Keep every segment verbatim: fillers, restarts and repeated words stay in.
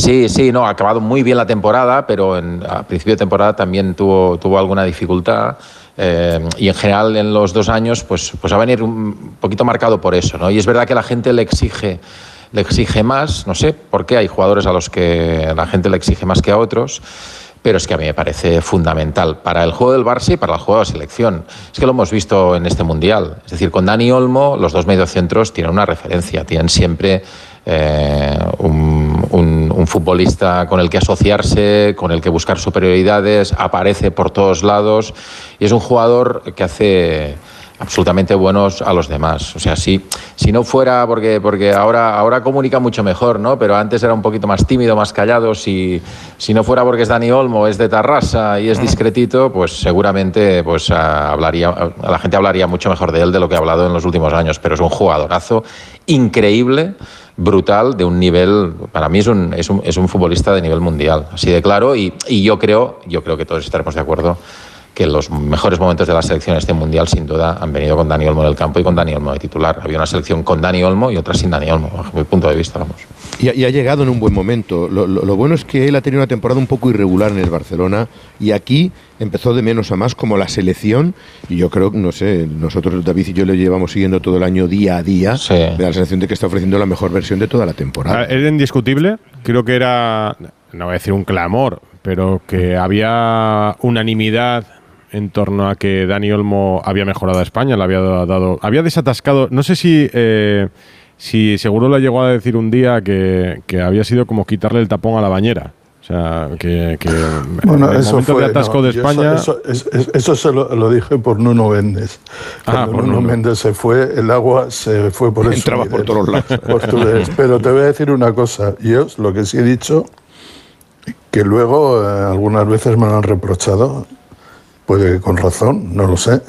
Sí, sí, no, ha acabado muy bien la temporada, pero en, a principio de temporada también tuvo, tuvo alguna dificultad. Eh, y en general en los dos años pues, pues va a venir un poquito marcado por eso, ¿no? Y es verdad que la gente le exige, le exige más, no sé por qué, hay jugadores a los que la gente le exige más que a otros, pero es que a mí me parece fundamental para el juego del Barça y para el juego de la selección. Es que lo hemos visto en este Mundial, es decir, con Dani Olmo los dos mediocentros tienen una referencia, tienen siempre eh, un, un, un futbolista con el que asociarse, con el que buscar superioridades, aparece por todos lados y es un jugador que hace absolutamente buenos a los demás. O sea, si, si no fuera, porque, porque ahora, ahora comunica mucho mejor, ¿no? Pero antes era un poquito más tímido, más callado. Si, si no fuera porque es Dani Olmo, es de Tarrasa y es discretito, pues seguramente pues, hablaría, la gente hablaría mucho mejor de él de lo que ha hablado en los últimos años. Pero es un jugadorazo increíble, brutal, de un nivel, para mí es un, es un, es un futbolista de nivel mundial, así de claro. Y, y yo creo, yo creo que todos estaremos de acuerdo que los mejores momentos de la selección en este Mundial, sin duda, han venido con Dani Olmo en el campo y con Dani Olmo de titular. Había una selección con Dani Olmo y otra sin Dani Olmo, bajo mi punto de vista, vamos. Y, y ha llegado en un buen momento. Lo, lo, lo bueno es que él ha tenido una temporada un poco irregular en el Barcelona y aquí empezó de menos a más como la selección. Y yo creo, no sé, nosotros, David y yo, le llevamos siguiendo todo el año día a día. Sí. De la sensación de que está ofreciendo la mejor versión de toda la temporada. Era indiscutible. Creo que era, no voy a decir un clamor, pero que había unanimidad en torno a que Dani Olmo había mejorado a España, le había dado, había desatascado, no sé si, eh, si seguro le llegó a decir un día que, que había sido como quitarle el tapón a la bañera. O sea, que, que bueno, en el eso momento fue, de atasco no, de España... Eso, eso, eso, eso se lo, lo dije por Nuno Méndez. Cuando Ah, por Nuno Nuno. Méndez se fue, el agua se fue por el Entraba por todos lados. portugués. Pero te voy a decir una cosa. Yo lo que sí he dicho, que luego eh, algunas veces me lo han reprochado, puede que con razón, no lo sé.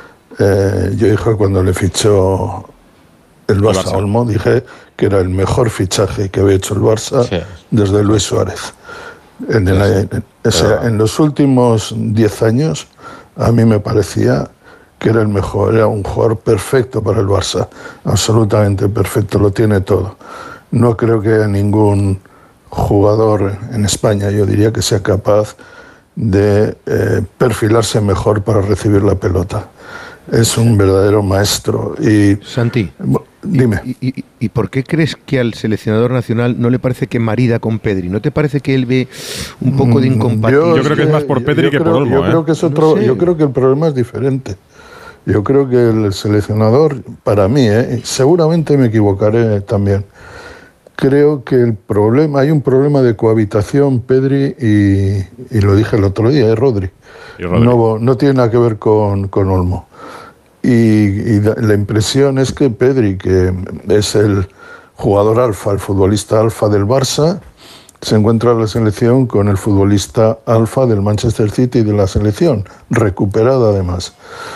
Eh, yo dije cuando le fichó el Barça, Barça. a Olmo, dije que era el mejor fichaje que había hecho el Barça Sí. desde Luis Suárez. En, el, en, o sea, en los últimos diez años, a mí me parecía que era el mejor, era un jugador perfecto para el Barça, absolutamente perfecto, lo tiene todo. No creo que haya ningún jugador en España, yo diría, que sea capaz de eh, perfilarse mejor para recibir la pelota. Es un verdadero maestro. Y Santi, dime. ¿y, y, y por qué crees que al seleccionador nacional no le parece que marida con Pedri? ¿No te parece que él ve un poco de incompatibilidad? Yo, yo creo que es más por Pedri yo que creo, por Olmo. Yo ¿eh? creo que es otro. No sé. Yo creo que el problema es diferente. Yo creo que el seleccionador, para mí, ¿eh? seguramente me equivocaré también. Creo que el problema, hay un problema de cohabitación Pedri y, y lo dije el otro día, es Rodri. Y Rodri. No, no tiene nada que ver con, con Olmo. Y, y la impresión es que Pedri, que es el jugador alfa, el futbolista alfa del Barça, se encuentra en la selección con el futbolista alfa del Manchester City y de la selección, recuperado además.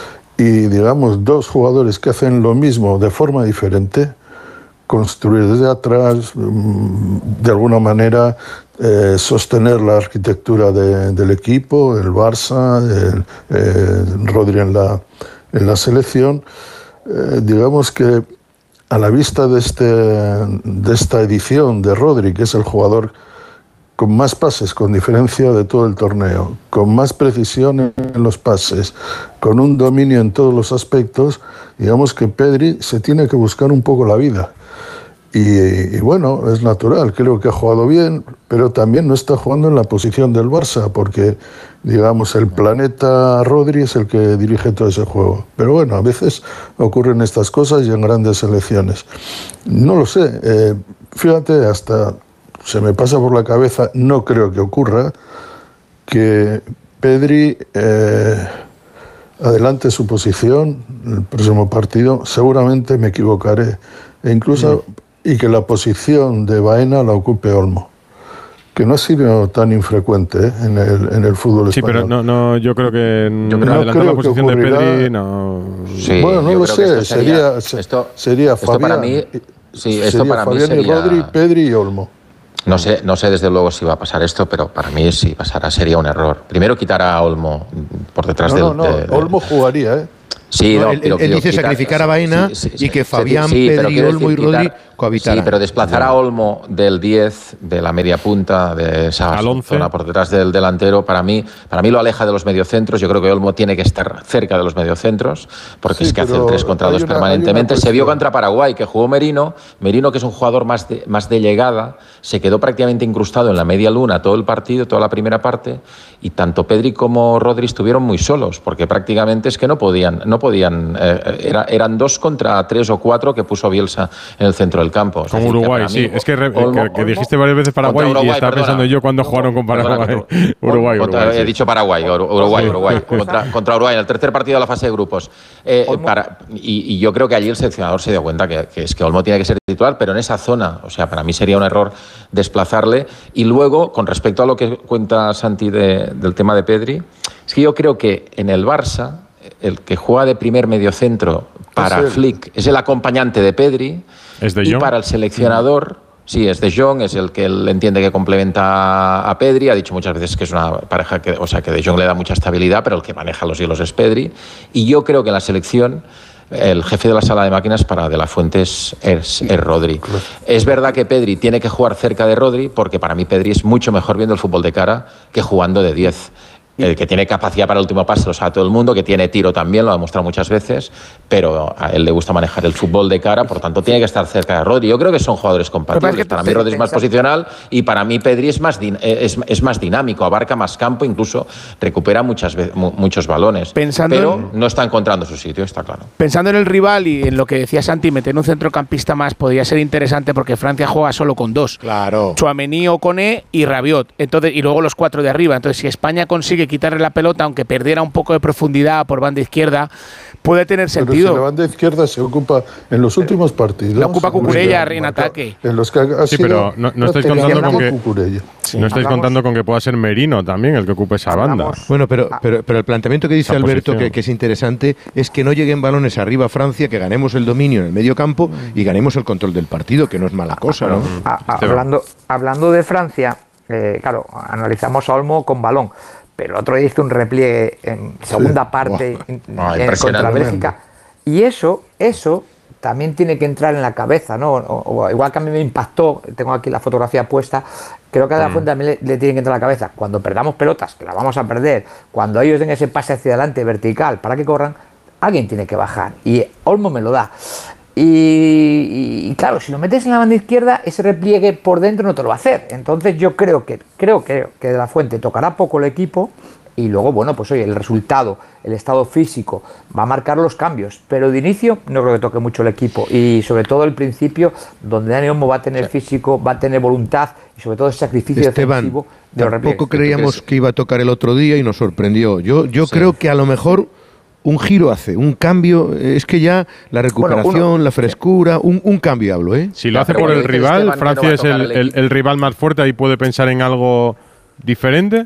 Y digamos, dos jugadores que hacen lo mismo de forma diferente, construir desde atrás, de alguna manera eh, sostener la arquitectura de, del equipo, el Barça, el, eh, Rodri en la, en la selección. Eh, digamos que a la vista de, este, de esta edición de Rodri, que es el jugador con más pases, con diferencia de todo el torneo, con más precisión en los pases, con un dominio en todos los aspectos, digamos que Pedri se tiene que buscar un poco la vida. Y, y bueno, es natural, creo que ha jugado bien, pero también no está jugando en la posición del Barça, porque, digamos, el planeta Rodri es el que dirige todo ese juego. Pero bueno, a veces ocurren estas cosas y en grandes selecciones. No lo sé, eh, fíjate, hasta se me pasa por la cabeza, no creo que ocurra, que Pedri eh, adelante su posición el próximo partido, seguramente me equivocaré, e incluso... Mm. Y que la posición de Baena la ocupe Olmo, que no ha sido tan infrecuente ¿eh? en, el, en el fútbol sí, español. Sí, pero no, no, yo creo que yo creo, adelantar no la posición de Pedri, no... Sí, bueno, no lo sé, esto sería, sería, esto, sería esto Fabián, para mí, sí, esto sería para Fabián mí sería... y Rodri, Pedri y Olmo. No sé, no sé desde luego si va a pasar esto, pero para mí si pasara sería un error. Primero quitar a Olmo por detrás no, del... No, no, de, de, Olmo jugaría, ¿eh? Sí, no, no, él, pero él dice quitar, sacrificar a Baena sí, sí, y que sí, Fabián, sí, Pedri, Olmo y Rodri quitar, cohabitaran. Sí, pero desplazar a Olmo del diez, de la media punta, de esa zona por detrás del delantero, para mí, para mí lo aleja de los mediocentros. Yo creo que Olmo tiene que estar cerca de los mediocentros, porque Sí, es que hace el tres contra dos una, permanentemente. Se vio contra Paraguay, que jugó Merino. Merino, que es un jugador más de, más de llegada, se quedó prácticamente incrustado en la media luna todo el partido, toda la primera parte, y tanto Pedri como Rodri estuvieron muy solos, porque prácticamente es que no podían, no podían eh, era, eran dos contra tres o cuatro que puso Bielsa en el centro del campo. Con Uruguay, sí. Es que, re, Olmo, que, que dijiste varias veces Paraguay Uruguay, y estaba perdona, pensando yo cuando jugaron con Paraguay. Perdona, contra, Uruguay, contra, Uruguay. He sí. dicho Paraguay, Uruguay, Uruguay. Contra, contra Uruguay, en el tercer partido de la fase de grupos. Eh, para, y, y yo creo que allí el seleccionador se dio cuenta que, que es que Olmo tiene que ser titular, pero en esa zona. O sea, para mí sería un error desplazarle. Y luego, con respecto a lo que cuenta Santi de, del tema de Pedri, es que yo creo que en el Barça, el que juega de primer mediocentro para es Flick es el acompañante de Pedri. ¿Es de y Jong? Para el seleccionador, sí, es de Jong, es el que él entiende que complementa a Pedri. Ha dicho muchas veces que es una pareja que, o sea, que de Jong le da mucha estabilidad, pero el que maneja los hilos es Pedri. Y yo creo que en la selección el jefe de la sala de máquinas para De La Fuente es, es, es Rodri. Es verdad que Pedri tiene que jugar cerca de Rodri, porque para mí Pedri es mucho mejor viendo el fútbol de cara que jugando de diez. El que tiene capacidad para el último pase lo sabe todo el mundo, que tiene tiro también, lo ha demostrado muchas veces, pero a él le gusta manejar el fútbol de cara, por tanto tiene que estar cerca de Rodri. Yo creo que son jugadores compatibles. Que para mí Rodri es más posicional y para mí Pedri es más, es, es más dinámico, abarca más campo, incluso recupera muchas veces, muchos balones. Pensando pero en, no está encontrando su sitio, está claro. Pensando en el rival y en lo que decía Santi, meter un centrocampista más podría ser interesante porque Francia juega solo con dos. Claro. Tchouaméni, Koné y Rabiot. Entonces, y luego los cuatro de arriba. Entonces, si España consigue quitarle la pelota, aunque perdiera un poco de profundidad por banda izquierda, puede tener sentido. Pero si la banda izquierda se ocupa en los últimos partidos. La ocupa Cucurella en ataque. En los que ha sí, pero no, no estáis contando con que sí. no estáis contando con que pueda ser Merino también el que ocupe esa banda. Hablamos. Bueno, pero, pero, pero el planteamiento que dice esa Alberto, que, que es interesante, es que no lleguen balones arriba a Francia, que ganemos el dominio en el medio campo y ganemos el control del partido, que no es mala cosa, ¿no? A, a, hablando, hablando de Francia, eh, claro, analizamos a Olmo con balón. Pero el otro día hizo un repliegue en segunda sí. parte wow. en, oh, en contra Bélgica. Y eso, eso también tiene que entrar en la cabeza, ¿no? O, o, igual que a mí me impactó, tengo aquí la fotografía puesta, creo que a De La Fuente también le, le tiene que entrar en la cabeza. Cuando perdamos pelotas, que las vamos a perder, cuando ellos den ese pase hacia adelante vertical para que corran, alguien tiene que bajar. Y Olmo me lo da. Y, y claro, si lo metes en la banda izquierda, ese repliegue por dentro no te lo va a hacer. Entonces yo creo que creo, creo que De La Fuente tocará poco el equipo y luego, bueno, pues oye, el resultado, el estado físico va a marcar los cambios. Pero de inicio no creo que toque mucho el equipo y sobre todo el principio, donde Dani Olmo va a tener sí. físico, va a tener voluntad y sobre todo el sacrificio Esteban, defensivo de los tampoco creíamos que iba a tocar el otro día y nos sorprendió. Yo, yo sí. creo que a lo mejor un giro hace, un cambio, es que ya la recuperación, bueno, uno, la frescura, un, un cambio hablo, ¿eh? Si lo hace por el rival, Esteban, Francia no es el, el, el rival más fuerte, ahí puede pensar en algo diferente.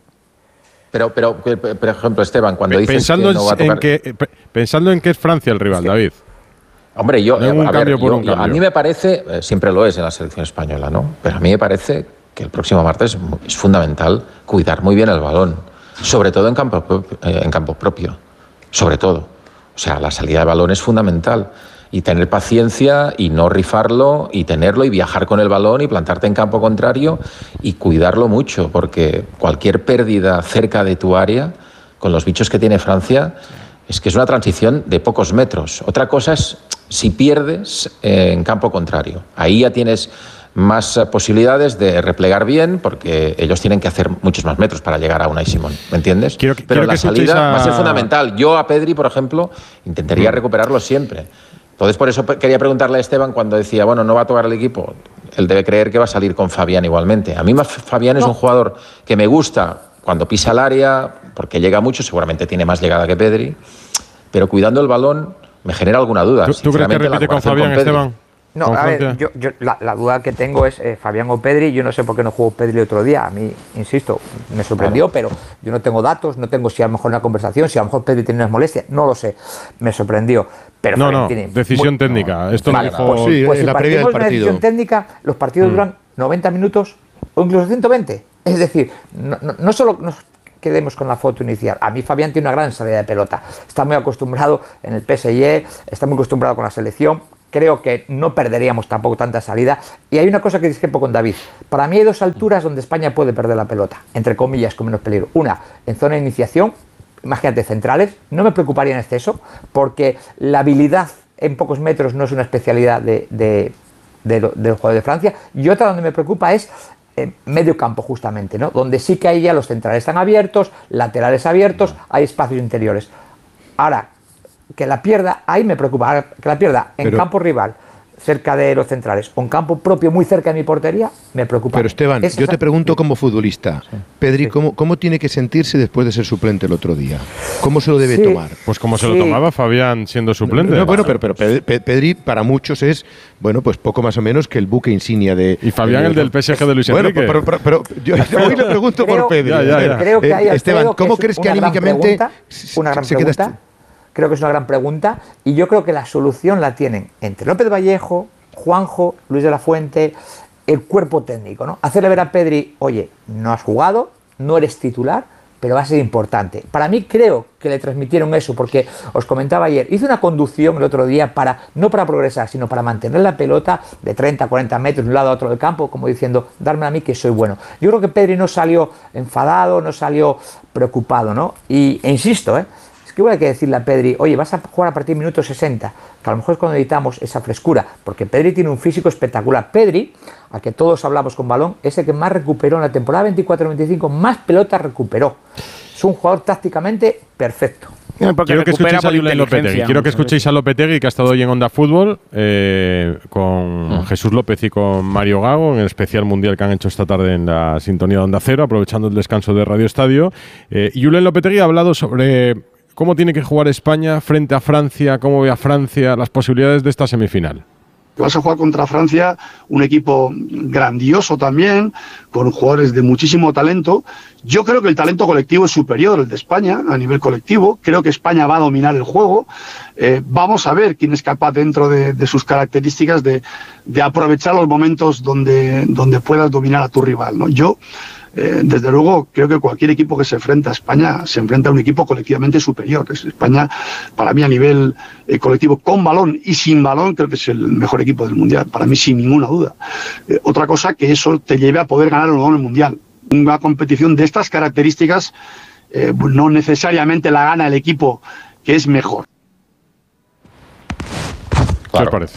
Pero, pero, por ejemplo, Esteban, cuando dices pensando que no va a tocar... en que pensando en que es Francia el rival, sí. David. Hombre, yo, no un a, cambio ver, por yo, un cambio. a mí me parece, eh, siempre lo es en la selección española, ¿no? Pero a mí me parece que el próximo martes es fundamental cuidar muy bien el balón, sobre todo en campo, eh, en campo propio. Sobre todo. O sea, la salida de balón es fundamental. Y tener paciencia y no rifarlo y tenerlo y viajar con el balón y plantarte en campo contrario y cuidarlo mucho, porque cualquier pérdida cerca de tu área, con los bichos que tiene Francia, es que es una transición de pocos metros. Otra cosa es si pierdes en campo contrario. Ahí ya tienes más posibilidades de replegar bien, porque ellos tienen que hacer muchos más metros para llegar a Unai Simón, ¿me entiendes? Quiero, Pero quiero la que salida a... va a ser fundamental. Yo a Pedri, por ejemplo, intentaría mm. recuperarlo siempre. Entonces, por eso quería preguntarle a Esteban cuando decía, bueno, no va a tocar el equipo. Él debe creer que va a salir con Fabián igualmente. A mí Fabián no. es un jugador que me gusta cuando pisa el área, porque llega mucho, seguramente tiene más llegada que Pedri, pero cuidando el balón me genera alguna duda. ¿Tú, ¿tú crees que repite con Fabián, con Esteban? No, a ver, yo, yo, la, la duda que tengo es eh, Fabián o Pedri. Yo no sé por qué no jugó Pedri el otro día. A mí, insisto, me sorprendió, claro. pero yo no tengo datos, no tengo si a lo mejor una conversación, si a lo mejor Pedri tiene unas molestias, no lo sé. Me sorprendió. Pero no, no, tiene decisión muy, técnica. Esto vale, lo dijo... Pues, sí, pues en si la previa del partido. Una decisión técnica, los partidos mm. duran noventa minutos o incluso ciento veinte. Es decir, no, no, no solo... No, quedemos con la foto inicial. A mí Fabián tiene una gran salida de pelota. Está muy acostumbrado en el P S G, está muy acostumbrado con la selección. Creo que no perderíamos tampoco tanta salida. Y hay una cosa que discrepo con David. Para mí hay dos alturas donde España puede perder la pelota, entre comillas, con menos peligro. Una, en zona de iniciación, imagínate, centrales. No me preocuparía en exceso, porque la habilidad en pocos metros no es una especialidad de, de, de, de, del juego de Francia. Y otra donde me preocupa es en medio campo, justamente, ¿no? Donde sí que ahí ya los centrales están abiertos, laterales abiertos, hay espacios interiores. Ahora, que la pierda, ahí me preocupa, que la pierda en Pero, campo rival, cerca de los centrales, o en campo propio, muy cerca de mi portería, me preocupa. Pero Esteban, Esa yo te pregunto como futbolista, sí. Pedri, sí. ¿cómo, ¿cómo tiene que sentirse después de ser suplente el otro día? ¿Cómo se lo debe sí. tomar? Pues como se sí. lo tomaba Fabián siendo suplente. No, no, bueno, pero, pero Pedri para muchos es, bueno, pues poco más o menos que el buque insignia de... Y Fabián de, el del P S G de Luis bueno, Enrique. Pero, pero, pero, pero yo hoy le pregunto creo, por Pedri. Ya, ya, ya. Creo que hay, eh, Esteban, ¿cómo que crees que anímicamente pregunta, una gran se pregunta? queda? Creo que es una gran pregunta y yo creo que la solución la tienen entre López Vallejo, Juanjo, Luis de la Fuente, el cuerpo técnico, ¿no? Hacerle ver a Pedri, oye, no has jugado, no eres titular, pero va a ser importante. Para mí creo que le transmitieron eso, porque os comentaba ayer, hice una conducción el otro día para, no para progresar, sino para mantener la pelota de treinta a cuarenta metros de un lado a otro del campo, como diciendo, darme a mí que soy bueno. Yo creo que Pedri no salió enfadado, no salió preocupado, ¿no? Y, e insisto, ¿eh? ¿Qué voy a decirle a Pedri? Oye, vas a jugar a partir del minuto sesenta, que a lo mejor es cuando necesitamos esa frescura, porque Pedri tiene un físico espectacular. Pedri, al que todos hablamos con balón, es el que más recuperó en la temporada veinticuatro veinticinco, más pelotas recuperó. Es un jugador tácticamente perfecto. Quiero que escuchéis a Lopetegui. Quiero que escuchéis a Lopetegui, que ha estado hoy en Onda Fútbol, eh, con mm. Jesús López y con Mario Gago, en el especial mundial que han hecho esta tarde en la sintonía de Onda Cero, aprovechando el descanso de Radio Estadio. Eh, y Julen Lopetegui ha hablado sobre cómo tiene que jugar España frente a Francia, cómo ve a Francia, las posibilidades de esta semifinal. Vas a jugar contra Francia, un equipo grandioso también, con jugadores de muchísimo talento. Yo creo que el talento colectivo es superior al de España a nivel colectivo. Creo que España va a dominar el juego. Eh, vamos a ver quién es capaz dentro de, de sus características de, de aprovechar los momentos donde, donde puedas dominar a tu rival, ¿no? Yo Eh, desde luego, creo que cualquier equipo que se enfrenta a España se enfrenta a un equipo colectivamente superior. España, para mí, a nivel eh, colectivo, con balón y sin balón, creo que es el mejor equipo del Mundial. Para mí, sin ninguna duda. Eh, otra cosa, que eso te lleve a poder ganar o no el Mundial. Una competición de estas características eh, no necesariamente la gana el equipo que es mejor. Claro. ¿Qué os parece?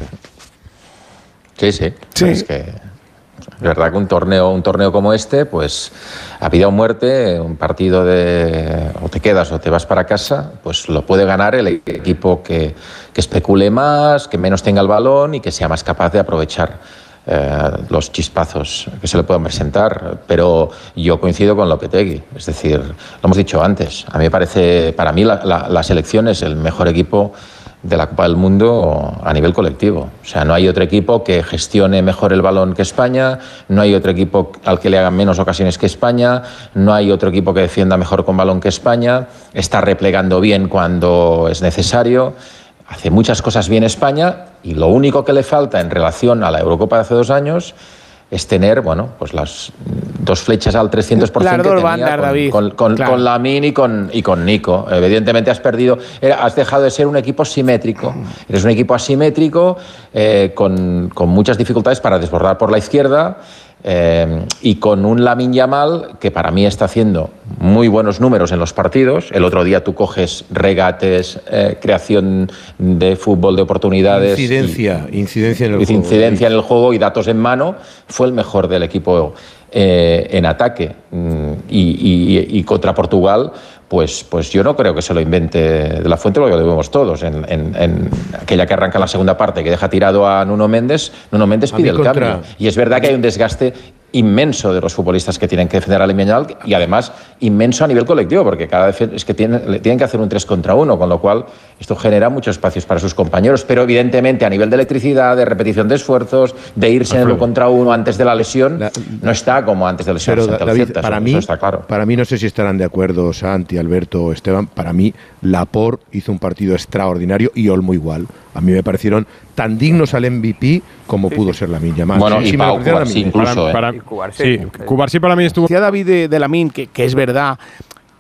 Sí, sí. sí. Es que... Es verdad que un torneo, un torneo como este, pues a vida o muerte, un partido de o te quedas o te vas para casa, pues lo puede ganar el equipo que, que especule más, que menos tenga el balón y que sea más capaz de aprovechar eh, los chispazos que se le puedan presentar. Pero yo coincido con Lopetegui, es decir, lo hemos dicho antes, a mí me parece, para mí la, la, la selección es el mejor equipo de la Copa del Mundo a nivel colectivo. O sea, no hay otro equipo que gestione mejor el balón que España, no hay otro equipo al que le hagan menos ocasiones que España, no hay otro equipo que defienda mejor con balón que España, está replegando bien cuando es necesario, hace muchas cosas bien España y lo único que le falta en relación a la Eurocopa de hace dos años es tener, bueno, pues las dos flechas al trescientos por ciento que tenía Bandar, con, David. con, con, Claro. con Lamine y con, y con Nico. Evidentemente has perdido, has dejado de ser un equipo simétrico. Eres un equipo asimétrico eh, con, con muchas dificultades para desbordar por la izquierda eh, y con un Lamine Yamal que para mí está haciendo muy buenos números en los partidos. El otro día tú coges regates, eh, creación de fútbol, de oportunidades. Incidencia, y, incidencia en el y juego. Incidencia en el juego y datos en mano. Fue el mejor del equipo eh, en ataque. Y, y, y contra Portugal, pues, pues yo no creo que se lo invente De la Fuente, porque lo vemos todos. En, en, en aquella que arranca la segunda parte, que deja tirado a Nuno Méndez, Nuno Méndez pide el contra... cambio. Y es verdad que hay un desgaste inmenso de los futbolistas que tienen que defender a Lamine Yamal y además inmenso a nivel colectivo, porque cada vez es que tienen, tienen que hacer un tres contra uno, con lo cual esto genera muchos espacios para sus compañeros, pero evidentemente a nivel de electricidad, de repetición de esfuerzos, de irse en el uno contra uno antes de la lesión, la, no está como antes de la lesión. Pero David, Celta, para, eso, mí, eso está claro. Para mí, no sé si estarán de acuerdo Santi, Alberto o Esteban, para mí Laporte hizo un partido extraordinario y Olmo igual. A mí me parecieron tan dignos al M V P como sí, pudo sí. ser Lamine Yamal. Bueno, sí, y sí, Pau Cubarsí incluso. Para, ¿eh? para, sí, Cubarsí para mí estuvo... Decía David de, de Lamine, que, que es verdad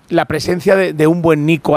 la presencia de, de un buen Nico